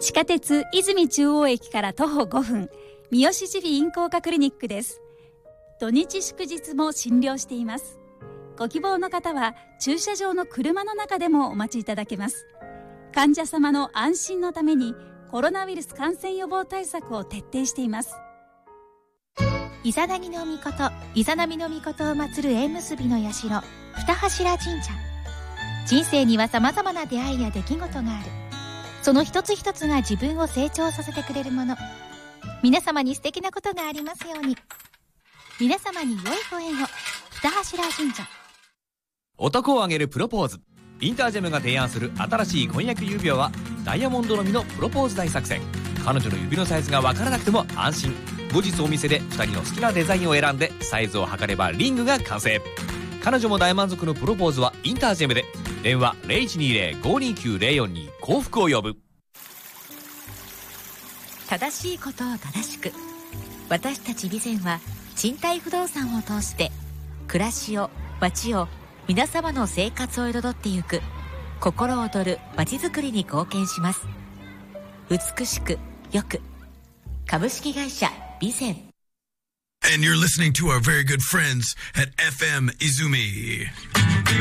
地下鉄泉中央駅から徒歩5分、三好耳鼻咽喉科クリニックです。土日祝日も診療しています。ご希望の方は駐車場の車の中でもお待ちいただけます。患者様の安心のためにコロナウイルス感染予防対策を徹底しています。 イザナギの御事、イザナミの御事を祀る縁結びの社、二柱神社。人生には様々な出会いや出来事がある。その一つ一つが自分を成長させてくれるもの。皆様に素敵なことがありますように。皆様に良いご縁を。二柱神社。 男を挙げるプロポーズ。インタージェムが提案する新しい婚約指輪はダイヤモンドのみのプロポーズ大作戦。彼女の指のサイズが分からなくても安心。後日お店で2人の好きなデザインを選んでサイズを測ればリングが完成。彼女も大満足のプロポーズはインタージェムで。電話 0120-529-042 幸福を呼ぶ。 正しいことを正しく。私たち備前は賃貸不動産を通して暮らしを、街を、皆様の生活を彩ってゆく心躍る街づくりに貢献します。美しくよく、株式会社備前。 And you're listening to our very good friends at FM Izumi.